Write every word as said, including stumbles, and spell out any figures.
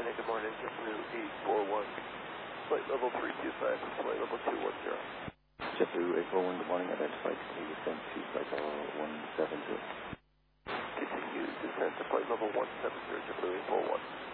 Hey, good morning. JetBlue eight four one. Flight level three two five, flight level two one zero. JetBlue eight four one, good morning. Identified continue descent to flight level one seven zero. Continue descent to flight level one seven zero, JetBlue eight four one.